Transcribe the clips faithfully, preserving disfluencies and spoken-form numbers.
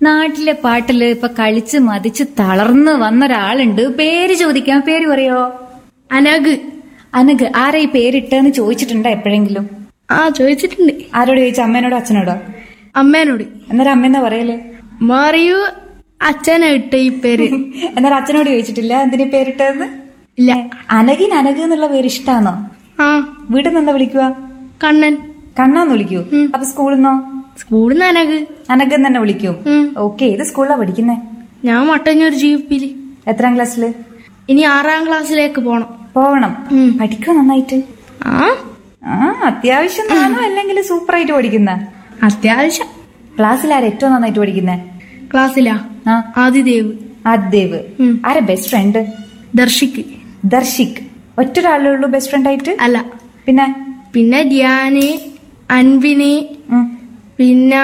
നാട്ടിലെ പാട്ടില് ഇപ്പൊ കളിച്ച് മതിച്ച് തളർന്ന് വന്നൊരാളുണ്ട്. പേര് ചോദിക്കാം, പേര് പറയോ? അനഗ്. അനഗ്. ആരാ ഈ പേരിട്ടെന്ന് ചോദിച്ചിട്ടുണ്ടോ എപ്പോഴെങ്കിലും? ആ ചോദിച്ചിട്ടുണ്ട്. ആരോട് ചോദിച്ചു? അമ്മേനോടോ അച്ഛനോടോ? അമ്മേനോട്. എന്നേരം അമ്മ എന്താ പറയല്? മറിയു അച്ഛനെ ഇട്ട ഈ പേര്. എന്നേരം അച്ഛനോട് ചോദിച്ചിട്ടില്ല എന്തിനീ പേരിട്ടതെന്ന്? ഇല്ല. അനഗിന് അനഗ് എന്നുള്ള പേര് ഇഷ്ടാണോ? ആ. വീട്ടിൽ നിന്ന് എന്താ വിളിക്കുക? കണ്ണൻ. കണ്ണാന്ന് വിളിക്കൂ. അപ്പൊ സ്കൂളിൽ നിന്നോ? സ്കൂളിൽ നിന്ന് അനഗ്. അനഗ് തന്നെ വിളിക്കൂ. ഓക്കെ. ഏത് സ്കൂളിലാ പഠിക്കുന്നേ? ഞാൻ മട്ടന്നൂർ ജി പിയില്. എത്രാം ക്ലാസ്സില്? ഇനി ആറാം ക്ലാസ്സിലേക്ക് പോണം. പോവണം. പഠിക്കോ നന്നായിട്ട്? ആ ആ അത്യാവശ്യം താനോ അല്ലെങ്കിൽ സൂപ്പർ ആയിട്ട് പഠിക്കുന്ന? അത്യാവശ്യം. ക്ലാസ്സിൽ ആരാ ഏറ്റവും നന്നായിട്ട് പഠിക്കുന്നേ? ക്ലാസ്സിലാ ആദിദേവ്. ആദിദേവ്. ആരാ ബെസ്റ്റ് ഫ്രണ്ട്? ദർശിക്ക്. ദർശിക്. ഒറ്റൊരാളേ ഉള്ളൂ ബെസ്റ്റ് ഫ്രണ്ട് ആയിട്ട്? അല്ല. പിന്നെ പിന്നെ ധ്യാന്, അൻവിന്, പിന്നെ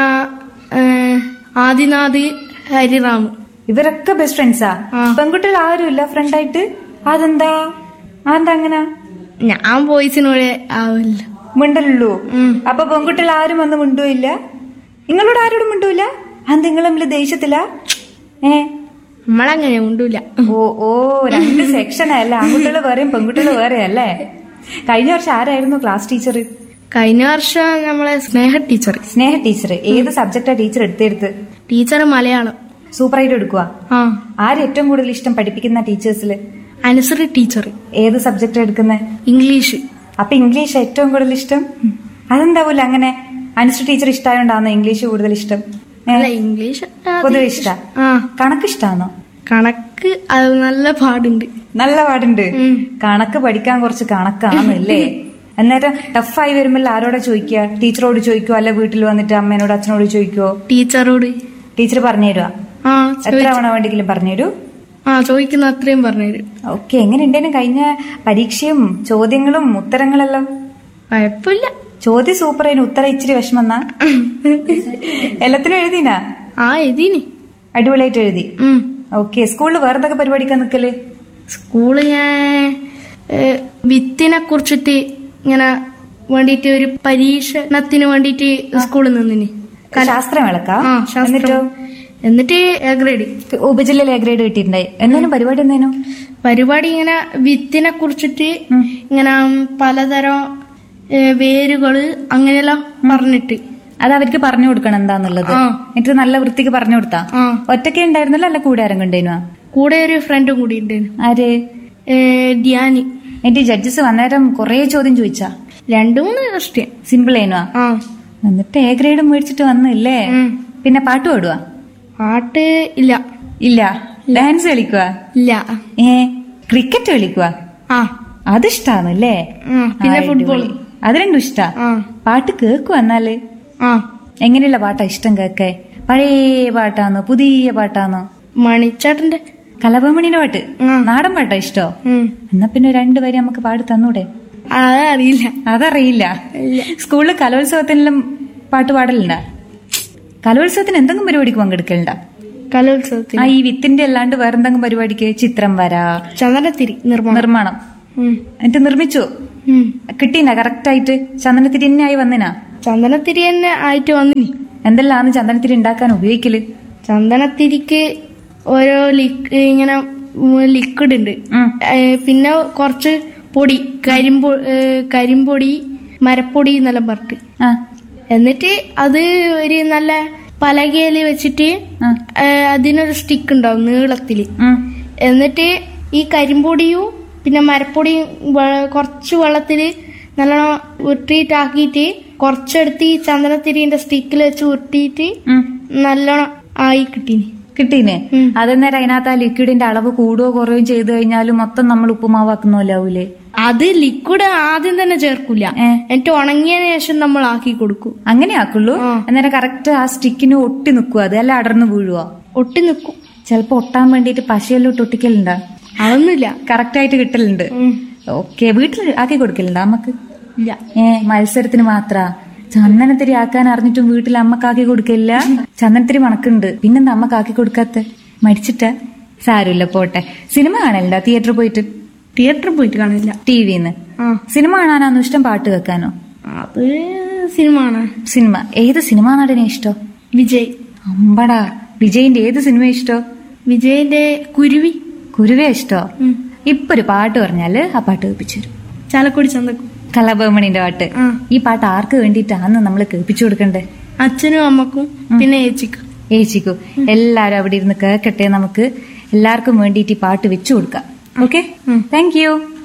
ആദിനാഥ്, ഹരിറാം. ഇവരൊക്കെ ബെസ്റ്റ് ഫ്രണ്ട്സാ? പെൺകുട്ടികൾ ആരും ഇല്ല ഫ്രണ്ട് ആയിട്ട്? അതെന്താ? അതെന്താ അങ്ങനെ? ഞാൻ ബോയ്സിനോട് ആവില്ല മിണ്ടലുള്ളൂ. അപ്പൊ പെൺകുട്ടികൾ ആരും വന്ന് മിണ്ടുമില്ല? നിങ്ങളോട് ആരോടും മിണ്ടൂല? അത് നിങ്ങൾ തമ്മില് ദേഷ്യത്തില? ഏ നമ്മളങ്ങനെ മിണ്ടൂല. ഓ ഓ രണ്ട് സെക്ഷനല്ല, ആൺകുട്ടികൾ വേറെയും പെൺകുട്ടികൾ വേറെ അല്ലേ? കഴിഞ്ഞ വർഷം ആരായിരുന്നു ക്ലാസ് ടീച്ചർ? കഴിഞ്ഞ വർഷം നമ്മളെ സ്നേഹ ടീച്ചർ. സ്നേഹ ടീച്ചർ. ഏത് സബ്ജക്റ്റാ ടീച്ചർ എടുത്തെടുത്ത്? ടീച്ചർ മലയാളം. സൂപ്പറായിട്ട് എടുക്കുക. ആ. ആര് ഏറ്റവും കൂടുതൽ ഇഷ്ടം പഠിപ്പിക്കുന്ന ടീച്ചേഴ്സില്? അനുസരി ടീച്ചർ. ഏത് സബ്ജക്റ്റ് എടുക്കുന്നത്? ഇംഗ്ലീഷ്. അപ്പൊ ഇംഗ്ലീഷ് ഏറ്റവും കൂടുതൽ ഇഷ്ടം? അതെന്താവൂല അങ്ങനെ? അനുസരി ടീച്ചർ ഇഷ്ടമായോണ്ടാണോ ഇംഗ്ലീഷ് കൂടുതൽ ഇഷ്ടം? ഇംഗ്ലീഷ് പൊതുവെ ഇഷ്ട. കണക്ക് ഇഷ്ടാണോ? കണക്ക് നല്ല പാടുണ്ട്. നല്ല പാടുണ്ട്. കണക്ക് പഠിക്കാൻ കുറച്ച് കണക്കാണല്ലേ? അന്നേരം ടഫായി വരുമ്പോൾ ആരോടാ ചോദിക്കുക? ടീച്ചറോട് ചോദിക്കുവോ അല്ല വീട്ടിൽ വന്നിട്ട് അമ്മേനോട് അച്ഛനോട് ചോദിക്കുവോ? ടീച്ചറോട്. ടീച്ചർ പറഞ്ഞു തരുവാ? എത്ര തവണ വേണ്ടെങ്കിലും പറഞ്ഞു തരൂ? ആ ചോദിക്കുന്ന അത്രയും പറഞ്ഞു. ഓക്കെ. എങ്ങനെ ഉണ്ടേനും കഴിഞ്ഞ പരീക്ഷയും ചോദ്യങ്ങളും ഉത്തരങ്ങളെല്ലാം? കുഴപ്പമില്ല. ചോദ്യം സൂപ്പർ ആയിരുന്നു, ഉത്തരം ഇച്ചിരി വിഷമെന്നാ? എല്ലാത്തിനും എഴുതിനാ? ആ എഴുതിനി. അടിപൊളിയായിട്ട് എഴുതി. ഓക്കെ. സ്കൂളിൽ വേറെ എന്തൊക്കെ പരിപാടിക്കാൻ നിക്കല്? സ്കൂള് ഞാൻ വിത്തിനെ കുറിച്ചിട്ട് ഇങ്ങനെ വേണ്ടിട്ട് ഒരു പരീക്ഷണത്തിന് വേണ്ടിട്ട് സ്കൂളിൽ നിന്നിന്. ശാസ്ത്രമേളക്കാ? എന്നിട്ടോ? എന്നിട്ട് എ ഗ്രേഡ്. ഉപജില്ലയിൽ A grade കിട്ടിയിട്ടുണ്ടായി. എന്നാലും പരിപാടി എന്തേനു? പരിപാടി ഇങ്ങനെ വിത്തിനെ കുറിച്ചിട്ട് ഇങ്ങനെ പലതരം വേരുകള് അങ്ങനെയെല്ലാം പറഞ്ഞിട്ട് അത് അവർക്ക് പറഞ്ഞു കൊടുക്കണം എന്താന്നുള്ളത്. എന്നിട്ട് നല്ല വൃത്തിക്ക് പറഞ്ഞു കൊടുത്താ? ഒറ്റയ്ക്ക് ഉണ്ടായിരുന്നല്ലോ അല്ല കൂടെ ആരും കണ്ടേനു? കൂടെ ഒരു ഫ്രണ്ടും കൂടി ഉണ്ടായിരുന്നു. ആര്? ധ്യാനി. എന്റെ ജഡ്ജസ് വന്നേരം കൊറേ ചോദ്യം ചോദിച്ചാ? രണ്ടു മൂന്ന് ക്വസ്റ്റ്യൻ. സിമ്പിൾ ആയിരുന്നോ? എന്നിട്ട് എ ഗ്രേഡ് മേടിച്ചിട്ട് വന്നില്ലേ? പിന്നെ പാട്ട് പാടുവാ? പാട്ട് ഇല്ല. ഇല്ല. ഡാൻസ് കളിക്കുക? ഇല്ല. ഏ ക്രിക്കറ്റ് കളിക്കുക? ആ അതിഷ്ടാണല്ലേ? പിന്നെ ഫുട്ബോൾ. അത് രണ്ടും ഇഷ്ടാ. പാട്ട് കേൾക്കുക? എന്നാല് എങ്ങനെയുള്ള പാട്ടാ ഇഷ്ടം കേൾക്കേ? പഴയ പാട്ടാന്നോ പുതിയ പാട്ടാന്നോ? മണിച്ചേട്ടന്റെ കലാഭവമണിയുടെ പാട്ട്? നാടൻ പാട്ടാ ഇഷ്ടോ? എന്നാ പിന്നെ രണ്ടുപേരും നമുക്ക് പാടി തന്നൂടെ? അതറിയില്ല. അതറിയില്ല. സ്കൂളില് കലോത്സവത്തിനെല്ലാം പാട്ട് പാടലുണ്ടാ? കലോത്സവത്തിന് എന്തെങ്കിലും പരിപാടിക്ക് പങ്കെടുക്കലുണ്ടാ? കലോത്സവത്തിന് ആ ഈ വിത്തിന്റെ അല്ലാണ്ട് വേറെന്തെങ്കിലും പരിപാടിക്ക്? ചിത്രം വര, ചന്ദനത്തിരി നിർമ്മാണം എന്നിട്ട് നിർമ്മിച്ചു കിട്ടീനാ? കറക്റ്റ് ആയിട്ട് ചന്ദനത്തിരി തന്നെ ആയി വന്നിനാ? ചന്ദനത്തിരി തന്നെ ആയിട്ട് വന്നിനി. എന്തെല്ലാം ചന്ദനത്തിരി ഉണ്ടാക്കാൻ ഉപയോഗിക്കല്? ചന്ദനത്തിരിക്ക് ഓരോ ഇങ്ങനെ ലിക്വിഡ് ഉണ്ട്. പിന്നെ കുറച്ച് പൊടി, കരിമ്പൊ കരിമ്പൊടി, മരപ്പൊടി എന്നെല്ലാം പറഞ്ഞിട്ട്. എന്നിട്ട് അത് ഒരു നല്ല പലകയില് വെച്ചിട്ട് അതിനൊരു സ്റ്റിക്ക് ഉണ്ടാവും നീളത്തില്. എന്നിട്ട് ഈ കരിമ്പൊടിയും പിന്നെ മരപ്പൊടിയും കുറച്ച് വെള്ളത്തില് നല്ലോണം ഉരുട്ടിയിട്ടാക്കിയിട്ട് കുറച്ചെടുത്ത് ഈ ചന്ദനത്തിരിന്റെ സ്റ്റിക്കിൽ വെച്ച് ഉരുട്ടിയിട്ട് നല്ലോണം ആയി കിട്ടീന്. കിട്ടീനെ? അതെന്നേരം അതിനകത്ത് ആ ലിക്വിഡിന്റെ അളവ് കൂടുകയോ കുറയോ ചെയ്ത് കഴിഞ്ഞാലും മൊത്തം നമ്മൾ ഉപ്പുമാവാക്കുന്നോലാവൂലേ? അത് ലിക്വിഡ് ആദ്യം തന്നെ ചേർക്കൂല, എന്നിട്ട് ഉണങ്ങിയതിനു ശേഷം നമ്മൾ ആക്കി കൊടുക്കും. അങ്ങനെ ആക്കുള്ളൂ? അന്നേരം കറക്റ്റ് ആ സ്റ്റിക്കിന് ഒട്ടി നിൽക്കുക? അത് അല്ല അടർന്നു വീഴുവോ? ഒട്ടി നിൽക്കും. ചിലപ്പോ ഒട്ടാൻ വേണ്ടിട്ട് പശയെല്ലാം ഇട്ട് ഒട്ടിക്കലുണ്ടാ? അതൊന്നുമില്ല, കറക്റ്റ് ആയിട്ട് കിട്ടലുണ്ട്. ഓക്കെ. വീട്ടിൽ ആക്കി കൊടുക്കലുണ്ടോ അമ്മക്ക്? ഇല്ല. ഏ മത്സരത്തിന് മാത്ര? ചന്ദനത്തിരി ആക്കാൻ അറിഞ്ഞിട്ടും വീട്ടിൽ അമ്മക്കാക്കി കൊടുക്കില്ല? ചന്ദനത്തിരി മണക്കുണ്ട്, പിന്നെന്താ അമ്മക്കാക്കി കൊടുക്കാത്ത? മടിച്ചിട്ടാ? സാരമില്ല, പോട്ടെ. സിനിമ കാണലുണ്ടോ തിയേറ്ററിൽ പോയിട്ട്? തിയേറ്ററിൽ പോയിട്ട് കാണില്ല, ടിവിന്ന്. സിനിമ കാണാനാണോ ഇഷ്ടം പാട്ട് കേൾക്കാനോ? അത് സിനിമ കാണാൻ. സിനിമ. ഏത് സിനിമാ നടനെ ഇഷ്ടം? വിജയ്. അമ്പടാ, വിജയിന്റെ ഏത് സിനിമ ഇഷ്ടോ? വിജയിന്റെ കുരുവി. കുരുവേ ഇഷ്ടോ? ഉം. ഇപ്പൊ ഒരു പാട്ട് പറഞ്ഞാല് ആ പാട്ട് കേൾപ്പിച്ചു തരും. ചാലക്കുടി ചന്തക്കും. കലാഭവമണിന്റെ പാട്ട്. ആ. ഈ പാട്ട് ആർക്ക് വേണ്ടിയിട്ടാന്ന് നമ്മൾ കേൾപ്പിച്ചു കൊടുക്കണ്ടേ? അച്ഛനും അമ്മക്കും പിന്നെ ഏച്ചിക്കും. ഏച്ചിക്കു എല്ലാരും അവിടെ ഇരുന്ന് കേക്കട്ടെ. നമുക്ക് എല്ലാവർക്കും വേണ്ടിയിട്ട് ഈ പാട്ട് വെച്ചു കൊടുക്കാം. Okay, thank you.